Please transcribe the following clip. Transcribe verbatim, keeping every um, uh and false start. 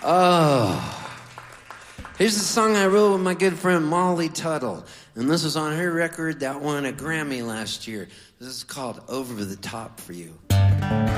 Oh. Here's the song I wrote with my good friend Molly Tuttle. And this is on her record that won a Grammy last year. This is called Over the Top for You.